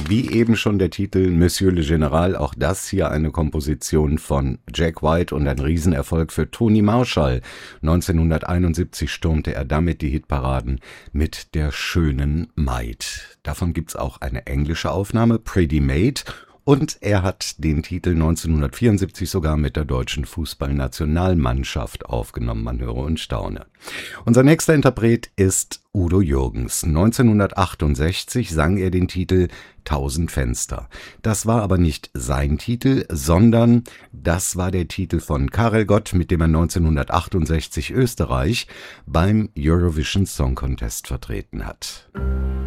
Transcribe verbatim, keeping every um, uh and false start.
Wie eben schon der Titel Monsieur le Général, auch das hier eine Komposition von Jack White und ein Riesenerfolg für Tony Marshall. neunzehnhunderteinundsiebzig stürmte er damit die Hitparaden mit Der schönen Maid. Davon gibt's auch eine englische Aufnahme, Pretty Maid. Und er hat den Titel neunzehnhundertvierundsiebzig sogar mit der deutschen Fußballnationalmannschaft aufgenommen. Man höre und staune. Unser nächster Interpret ist Udo Jürgens. neunzehnhundertachtundsechzig sang er den Titel Tausend Fenster. Das war aber nicht sein Titel, sondern das war der Titel von Karel Gott, mit dem er neunzehnhundertachtundsechzig Österreich beim Eurovision Song Contest vertreten hat.